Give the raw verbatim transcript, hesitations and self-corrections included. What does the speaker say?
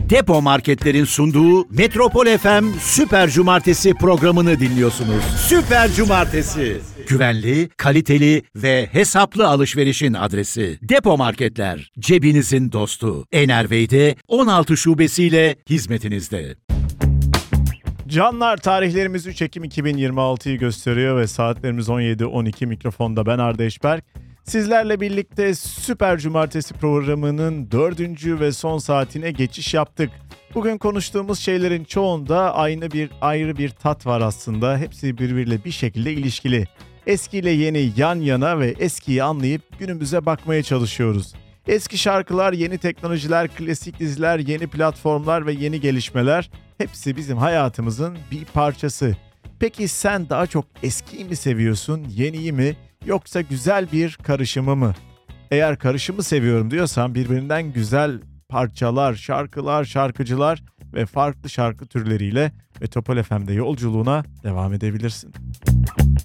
Depo Marketler'in sunduğu Metropol F M Süper Cumartesi programını dinliyorsunuz. Süper Cumartesi. Güvenli, kaliteli ve hesaplı alışverişin adresi. Depo Marketler, cebinizin dostu. Enervey'de on altı şubesiyle hizmetinizde. Canlar, tarihlerimiz üç Ekim iki bin yirmi altıyı gösteriyor ve saatlerimiz on yedi on iki. Mikrofonda ben Arda Eşberk. Sizlerle birlikte Süper Cumartesi programının dördüncü ve son saatine geçiş yaptık. Bugün konuştuğumuz şeylerin çoğunda aynı bir ayrı bir tat var aslında. Hepsi birbiriyle bir şekilde ilişkili. Eskiyle yeni yan yana ve eskiyi anlayıp günümüze bakmaya çalışıyoruz. Eski şarkılar, yeni teknolojiler, klasik diziler, yeni platformlar ve yeni gelişmeler hepsi bizim hayatımızın bir parçası. Peki sen daha çok eskiyi mi seviyorsun, yeniyi mi, yoksa güzel bir karışımı mı? Eğer karışımı seviyorum diyorsan birbirinden güzel parçalar, şarkılar, şarkıcılar ve farklı şarkı türleriyle Metropol F M'de yolculuğuna devam edebilirsin.